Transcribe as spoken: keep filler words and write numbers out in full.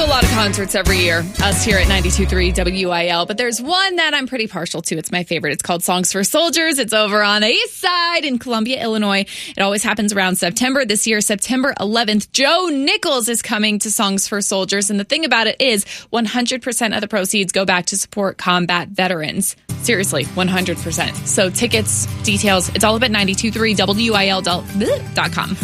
lot of concerts every year, us here at ninety-two point three W I L, but there's one that I'm pretty partial to. It's my favorite. It's called Songs for Soldiers. It's over on the east side in Columbia, Illinois. It always happens around September. This year, September eleventh, Joe Nichols is coming to Songs for Soldiers. And the thing about it is one hundred percent of the proceeds go back to support combat veterans. Seriously, one hundred percent. So tickets, details, it's all up at nine two three W I L dot com.